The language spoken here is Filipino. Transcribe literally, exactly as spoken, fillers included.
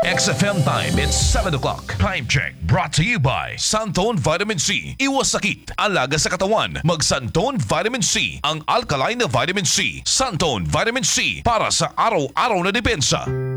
X F M time, it's seven o'clock. Time check brought to you by Santone Vitamin C. Iwas sakit, alaga sa katawan. Mag Santone Vitamin C, ang alkaline na vitamin C. Santone Vitamin C, para sa araw-araw na depensa.